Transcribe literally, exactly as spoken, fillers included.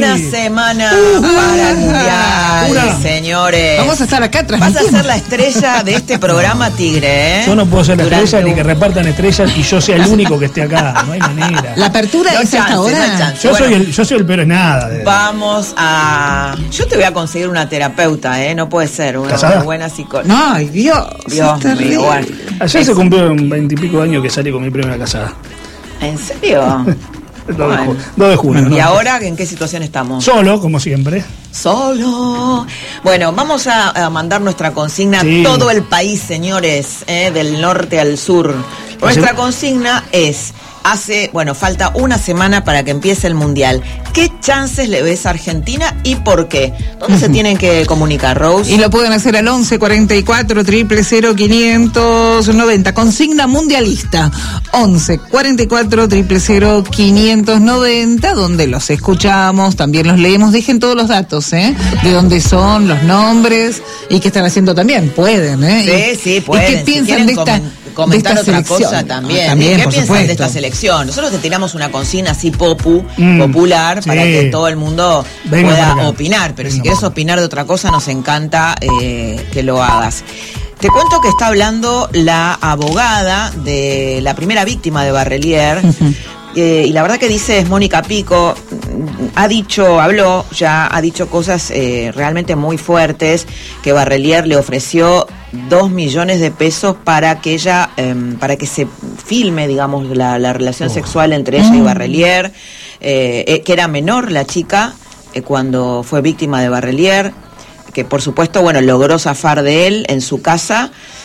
Una semana uh, para el mundial, una. señores. Vamos a estar acá Vas a ser la estrella de este programa, Tigre, ¿eh? Yo no puedo ser la Durante estrella un... ni que repartan estrellas y yo sea el único que esté acá. No hay manera. La apertura no es chance, hasta ahora. No yo, bueno, soy el, yo soy el peor en nada. De... Vamos a... Yo te voy a conseguir una terapeuta, ¿eh? No puede ser. Una, una buena psicóloga. No, ay, Dios. Dios mío, bueno. Ayer es... se cumplió un veintipico de años que salí con mi primera casada. ¿En serio? dos de junio. ¿Y no? ahora en qué situación estamos? Solo, como siempre. Solo. Bueno, vamos a, a mandar nuestra consigna sí. a todo el país, señores, ¿eh? Del norte al sur. Nuestra ¿Sí? consigna es... Hace, bueno, falta una semana para que empiece el Mundial. ¿Qué chances le ves a Argentina y por qué? ¿Dónde uh-huh. se tienen que comunicar, Rose? Y lo pueden hacer al once cuarenta y cuatro, cero cero cero, quinientos noventa. Consigna mundialista. once cuarenta y cuatro, cero cero cero, quinientos noventa, donde los escuchamos, también los leemos. Dejen todos los datos, ¿eh? De dónde son, los nombres y qué están haciendo también. Pueden, ¿eh? Sí, sí, pueden. ¿Y qué piensan si de esta... comentar otra selección. cosa también. Ah, también ¿Qué por piensan supuesto. de esta selección? Nosotros te tiramos una consigna así popu, mm, popular, sí. para que todo el mundo Venga pueda opinar. Pero Venga si quieres opinar de otra cosa, nos encanta eh, que lo hagas. Te cuento que está hablando la abogada de la primera víctima de Barrelier. Uh-huh. Eh, y la verdad que dice es Mónica Pico, ha dicho, habló ya, ha dicho cosas eh, realmente muy fuertes, que Barrelier le ofreció dos millones de pesos para que ella, eh, para que se filme, digamos, la, la relación oh. sexual entre ella y Barrelier, eh, eh, que era menor la chica eh, cuando fue víctima de Barrelier, que por supuesto, bueno, logró zafar de él en su casa.